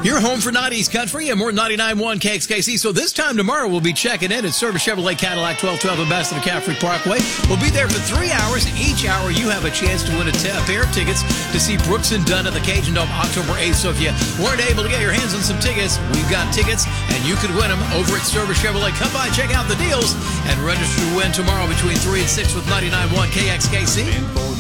Your home for 90s country and more 99.1 KXKC. So this time tomorrow, we'll be checking in at Service Chevrolet Cadillac 1212 Ambassador Caffrey Parkway. We'll be there for 3 hours. Each hour, you have a chance to win a pair of tickets to see Brooks and Dunn at the Cajun Dome October 8th. So if you weren't able to get your hands on some tickets, we've got tickets, and you could win them over at Service Chevrolet. Come by, check out the deals, and register to win tomorrow between 3 and 6 with 99.1 KXKC.